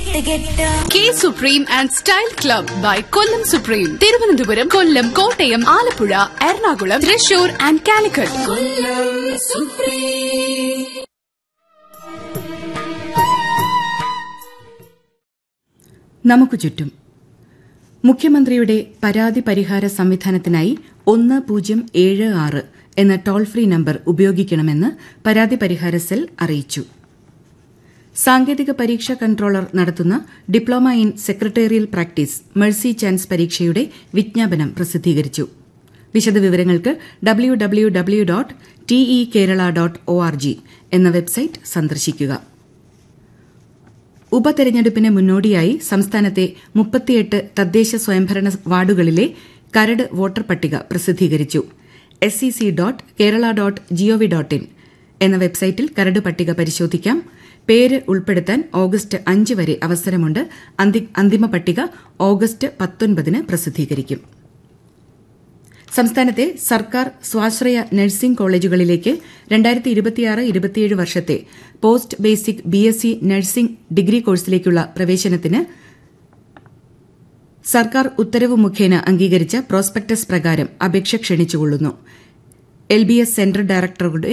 K supreme and style club by Kollam supreme. Thiruvananthapuram, Kollam, Kottayam, Alappuzha, Ernakulam, Thrissur and Calicut. നമുക്ക് ചുറ്റും. മുഖ്യമന്ത്രിയുടെ പരാതി പരിഹാര സംവിധാനത്തിനായി 1076 എന്ന ടോൾ ഫ്രീ നമ്പർ ഉപയോഗിക്കണമെന്ന് പരാതി പരിഹാര സെൽ അറിയിച്ചു. സാങ്കേതിക പരീക്ഷാ കൺട്രോളർ നടത്തുന്ന diploma in secretarial practice Mercy chance പരീക്ഷയുടെ വിജ്ഞാപനം പ്രസിദ്ധീകരിച്ചു. വിശദവിവരങ്ങൾക്ക് www.tekerala.org എന്ന വെബ്സൈറ്റ് സന്ദർശിക്കുക. ഉപതെരഞ്ഞെടുപ്പിന് മുന്നോടിയായി സംസ്ഥാനത്തെ 38 തദ്ദേശ സ്വയംഭരണ വാർഡുകളിലെ കരട് വോട്ടർ പട്ടിക പ്രസിദ്ധീകരിച്ചു. sec.kerala.gov.in എന്ന വെബ്സൈറ്റിൽ കരട് പട്ടിക പരിശോധിക്കാം. പേര് ഉൾപ്പെടുത്താൻ ഓഗസ്റ്റ് 5 വരെ അവസരമുണ്ട്. അന്തിമ പട്ടിക ഓഗസ്റ്റ് 19 പ്രസിദ്ധീകരിക്കും. സംസ്ഥാനത്തെ സർക്കാർ സ്വാശ്രയ നഴ്സിംഗ് കോളേജുകളിലേക്ക് 2026-27 വർഷത്തെ post basic BSc nursing degree കോഴ്സിലേക്കുള്ള പ്രവേശനത്തിന് സർക്കാർ ഉത്തരവ് മുഖേന അംഗീകരിച്ച പ്രോസ്പെക്ടസ് പ്രകാരം അപേക്ഷ ക്ഷണിച്ചുകൊള്ളുന്നു. എൽബിഎസ് സെന്റർ ഡയറക്ടറുടെ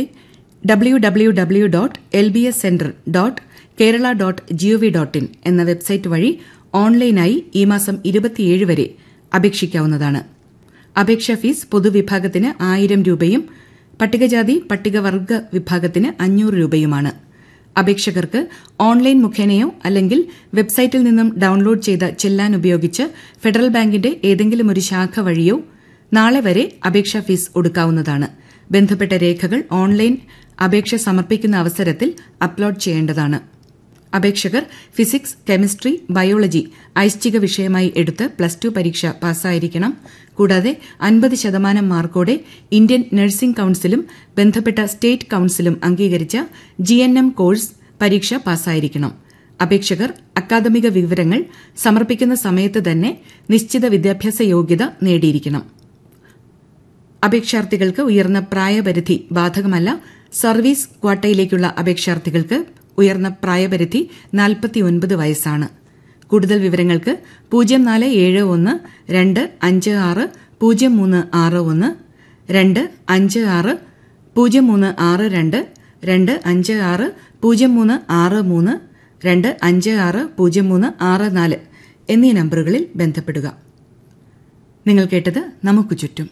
www.lbscenter.kerala.gov.in എന്ന വെബ്സൈറ്റ് വഴി ഓൺലൈനായി ഈ മാസം 27 വരെ അപേക്ഷിക്കാവുന്നതാണ്. അപേക്ഷാ ഫീസ് പൊതുവിഭാഗത്തിന് 1000 രൂപയും പട്ടികജാതി പട്ടികവർഗ വിഭാഗത്തിന് 500 രൂപയുമാണ്. അപേക്ഷകർക്ക് ഓൺലൈൻ മുഖേനയോ അല്ലെങ്കിൽ വെബ്സൈറ്റിൽ നിന്നും ഡൌൺലോഡ് ചെയ്ത ചെല്ലാൻ ഉപയോഗിച്ച് ഫെഡറൽ ബാങ്കിന്റെ ഏതെങ്കിലും ഒരു ശാഖ വഴിയോ നാളെ വരെ അപേക്ഷാ ഫീസ് ഒടുക്കാവുന്നതാണ്. ബന്ധപ്പെട്ട രേഖകൾ ഓൺലൈൻ അപേക്ഷ സമർപ്പിക്കുന്ന അവസരത്തിൽ അപ്ലോഡ് ചെയ്യേണ്ടതാണ്. അപേക്ഷകർ ഫിസിക്സ്, കെമിസ്ട്രി, ബയോളജി ഐച്ഛിക വിഷയമായി എടുത്ത് +2 പരീക്ഷ പാസ്സായിരിക്കണം. കൂടാതെ 50% മാർക്കോടെ ഇന്ത്യൻ നഴ്സിംഗ് കൌൺസിലും ബന്ധപ്പെട്ട സ്റ്റേറ്റ് കൌൺസിലും അംഗീകരിച്ച GNM കോഴ്സ് പരീക്ഷ പാസ്സായിരിക്കണം. അപേക്ഷകർ അക്കാദമിക വിവരങ്ങൾ സമർപ്പിക്കുന്ന സമയത്ത് തന്നെ നിശ്ചിത വിദ്യാഭ്യാസ യോഗ്യത നേടിയിരിക്കണം. അപേക്ഷാർത്ഥികൾക്ക് ഉയർന്ന പ്രായപരിധി ബാധകമല്ല. സർവീസ് ക്വാട്ടയിലേക്കുള്ള അപേക്ഷാർത്ഥികൾക്ക് ഉയർന്ന പ്രായപരിധി 49 വയസ്സാണ്. കൂടുതൽ വിവരങ്ങൾക്ക് 0471 256 0361 256 0362 256 0363 256 0364 എന്നീ നമ്പറുകളിൽ ബന്ധപ്പെടുക. നിങ്ങൾ കേട്ടത് നമുക്ക് ചുറ്റും.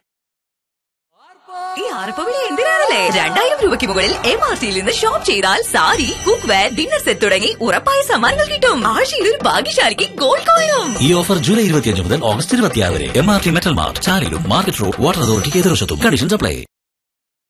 ഈ ആർപ്പവിളി എന്തിനാണല്ലേ? 2000 രൂപയ്ക്ക് മുകളിൽ MRTയിൽ നിന്ന് ഷോപ്പ് ചെയ്താൽ sari, cook wear, dinner set തുടങ്ങി ഉറപ്പായ സമ്മാനങ്ങൾ കിട്ടും. ആഴ്ചയിൽ ഒരു ഭാഗ്യശാലിക്ക് ഗോൾഡ് കോയിനും. ഈ ഓഫർ ജൂലൈ 25 മുതൽ ഓഗസ്റ്റ് 26 വരെ MRT metal mart, ചാലിലും market road, water authority എതിർവശത്തും. Conditions apply.